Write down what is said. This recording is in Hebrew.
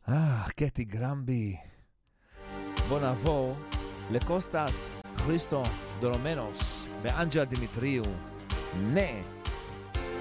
קטי גרמבי. בוא נעבור לקוסטס, חריסטו דורומנוס ואנג'לה דימיטריו. נה